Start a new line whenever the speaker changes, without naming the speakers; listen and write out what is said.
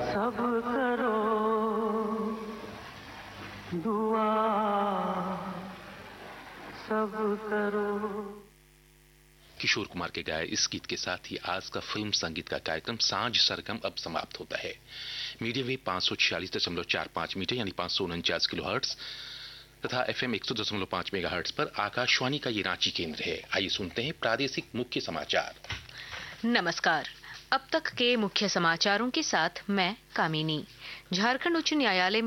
सब करो दुआ, सब करो।
किशोर कुमार के गाए इस गीत के साथ ही आज का फिल्म संगीत का कार्यक्रम सांझ सरगम अब समाप्त होता है। मीडियम वेव 546.45 मीटर यानी 549 किलोहर्ट्ज तथा FM 100.5 मेगाहर्ट्ज पर आकाशवाणी का ये रांची केंद्र है। आइए सुनते हैं प्रादेशिक मुख्य समाचार।
नमस्कार। अब तक के मुख्य समाचारों के साथ मैं कामिनी। झारखंड उच्च न्यायालय में